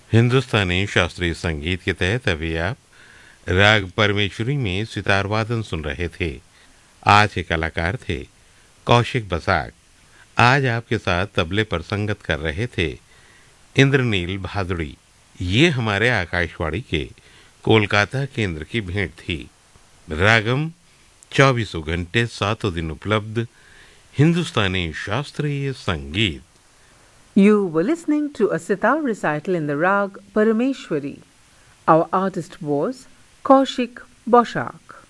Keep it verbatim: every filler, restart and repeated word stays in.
हिंदुस्तानी शास्त्रीय संगीत के तहत अभी आप राग परमेश्वरी में सितार वादन सुन रहे थे। आज के कलाकार थे कौशिक बसाक। आज आपके साथ तबले पर संगत कर रहे थे इंद्रनील भादुड़ी। ये हमारे आकाशवाणी के कोलकाता केंद्र की भेंट थी। रागम चौबीसों घंटे सातों दिन उपलब्ध हिंदुस्तानी शास्त्रीय संगीत। You were listening to a sitar recital in the rag Parameshwari. Our artist was Kaushik Boshak.